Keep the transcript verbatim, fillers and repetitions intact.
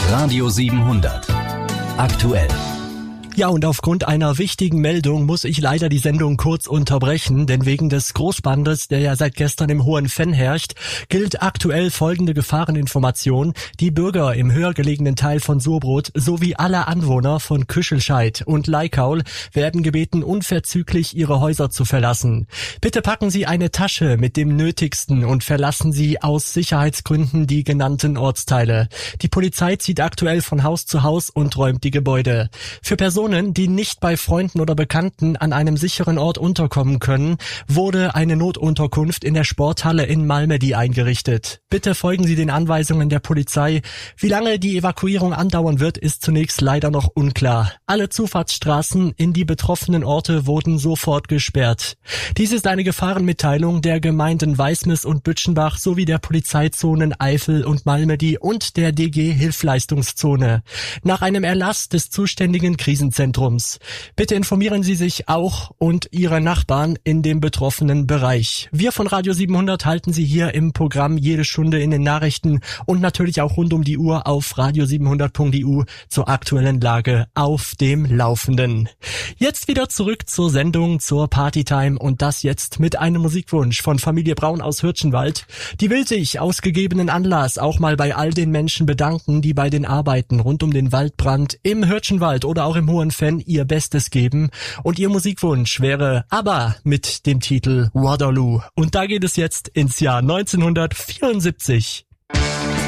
Radio siebenhundert. Aktuell. Ja, und aufgrund einer wichtigen Meldung muss ich leider die Sendung kurz unterbrechen, denn wegen des Großbrandes, der ja seit gestern im Hohenfenn herrscht, gilt aktuell folgende Gefahreninformation. Die Bürger im höher gelegenen Teil von Surbrot sowie alle Anwohner von Küschelscheid und Leikaul werden gebeten, unverzüglich ihre Häuser zu verlassen. Bitte packen Sie eine Tasche mit dem Nötigsten und verlassen Sie aus Sicherheitsgründen die genannten Ortsteile. Die Polizei zieht aktuell von Haus zu Haus und räumt die Gebäude. Für Personen, die nicht bei Freunden oder Bekannten an einem sicheren Ort unterkommen können, wurde eine Notunterkunft in der Sporthalle in Malmedy eingerichtet. Bitte folgen Sie den Anweisungen der Polizei. Wie lange die Evakuierung andauern wird, ist zunächst leider noch unklar. Alle Zufahrtsstraßen in die betroffenen Orte wurden sofort gesperrt. Dies ist eine Gefahrenmitteilung der Gemeinden Weißmes und Bütschenbach sowie der Polizeizonen Eifel und Malmedy und der D G Hilfleistungszone. Nach einem Erlass des zuständigen Krisenzentrums. Bitte informieren Sie sich auch und Ihre Nachbarn in dem betroffenen Bereich. Wir von Radio siebenhundert halten Sie hier im Programm jede Stunde in den Nachrichten und natürlich auch rund um die Uhr auf radio siebenhundert punkt e u zur aktuellen Lage auf dem Laufenden. Jetzt wieder zurück zur Sendung, zur Partytime und das jetzt mit einem Musikwunsch von Familie Braun aus Hürtchenwald. Die will sich aus gegebenen Anlass auch mal bei all den Menschen bedanken, die bei den Arbeiten rund um den Waldbrand im Hürtchenwald oder auch im Hohenfenn ihr Bestes geben. Und ihr Musikwunsch wäre ABBA mit dem Titel Waterloo. Und da geht es jetzt ins Jahr neunzehnhundertvierundsiebzig.